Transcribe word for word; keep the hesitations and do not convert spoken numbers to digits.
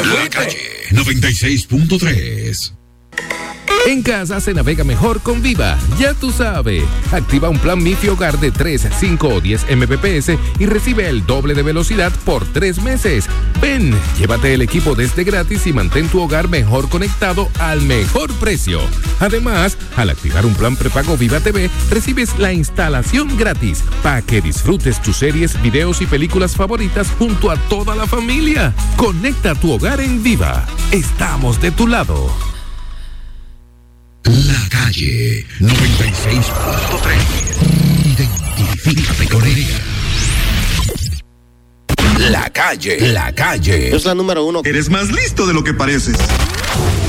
La Calle noventa y seis punto tres. En casa se navega mejor con Viva, ya tú sabes. Activa un plan MiFi Hogar de tres, cinco o diez megabits y recibe el doble de velocidad por tres meses. Ven, llévate el equipo desde gratis y mantén tu hogar mejor conectado al mejor precio. Además, al activar un plan prepago Viva T V, recibes la instalación gratis para que disfrutes tus series, videos y películas favoritas junto a toda la familia. Conecta tu hogar en Viva. Estamos de tu lado. La Calle noventa y seis punto tres. Identifícate con ella. La Calle, La Calle. Es la número uno. Eres más listo de lo que pareces.